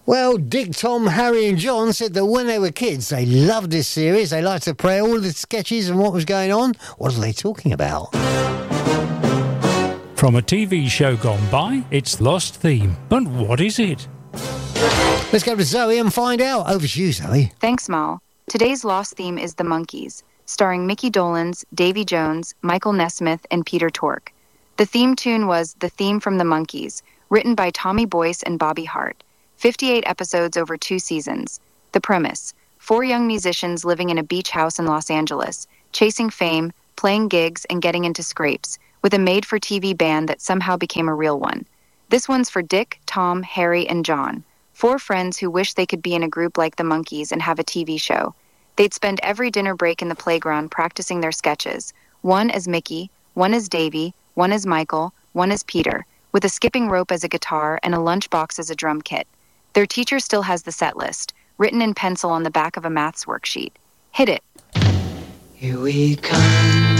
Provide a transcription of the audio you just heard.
Well, Dick, Tom, Harry and John said that when they were kids, they loved this series. They liked to play all the sketches and what was going on. What are they talking about? From a TV show gone by, it's Lost Theme. But what is it? Let's go to Zoe and find out. Over to you, Zoe. Thanks, Mal. Today's Lost theme is The Monkees, starring Mickey Dolenz, Davy Jones, Michael Nesmith, and Peter Tork. The theme tune was The Theme from the Monkees, written by Tommy Boyce and Bobby Hart. 58 episodes over 2 seasons. The premise: 4 young musicians living in a beach house in Los Angeles, chasing fame, playing gigs, and getting into scrapes, with a made-for-TV band that somehow became a real one. This one's for Dick, Tom, Harry, and John. 4 friends who wish they could be in a group like the Monkees and have a TV show. They'd spend every dinner break in the playground practicing their sketches. One as Mickey, one as Davy, one as Michael, one as Peter, with a skipping rope as a guitar and a lunchbox as a drum kit. Their teacher still has the set list, written in pencil on the back of a maths worksheet. Hit it. Here we come.